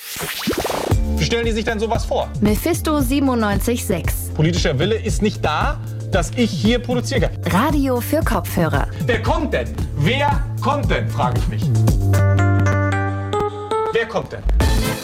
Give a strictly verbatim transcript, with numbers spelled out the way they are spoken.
Wie stellen die sich denn sowas vor? Mephisto siebenundneunzig Komma sechs. Politischer Wille ist nicht da, dass ich hier produzieren kann. Radio für Kopfhörer. Wer kommt denn? Wer kommt denn, frage ich mich. Wer kommt denn?